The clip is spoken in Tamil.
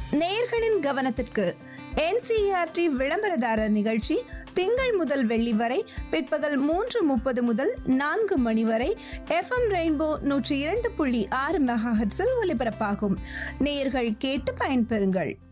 நேயர்களின் கவனத்திற்கு NCERT விளம்பரதாரர் நிகழ்ச்சி திங்கள் முதல் வெள்ளி வரை பிற்பகல் 3:30 முதல் 4 மணி வரை FM ரெயின்போ 102.6 மெகாஹெர்ட்ஸில் ஒலிபரப்பாகும். நேயர்கள் கேட்டு பயன்பெறுங்கள்.